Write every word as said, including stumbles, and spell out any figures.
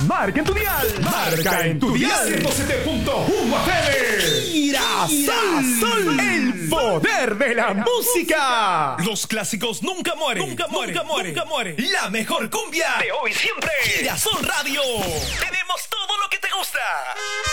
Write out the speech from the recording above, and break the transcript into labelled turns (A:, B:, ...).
A: Marca en tu dial. Marca en tu dial. ciento siete punto uno F M. Girasol. El poder de la música.
B: Los clásicos nunca mueren. Nunca mueren. Nunca mueren. Nunca mueren. La mejor cumbia
A: De hoy siempre.
B: Girasol Radio. Tenemos todo lo que te gusta.